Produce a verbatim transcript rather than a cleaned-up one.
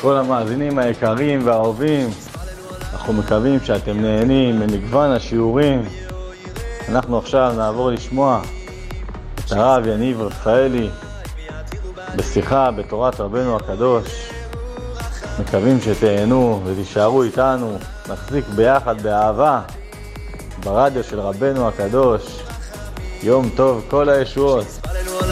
כל המאזינים היקרים והאהובים. אנחנו מקווים שאתם נהנים ממגוון השיעורים. אנחנו עכשיו נעבור לשמוע את הרב יניב רפאלי בשיחה בתורת רבנו הקדוש. מקווים שתהנו ותישארו איתנו, נחזיק ביחד באהבה ברדיו של רבנו הקדוש. יום טוב, כל הישועות.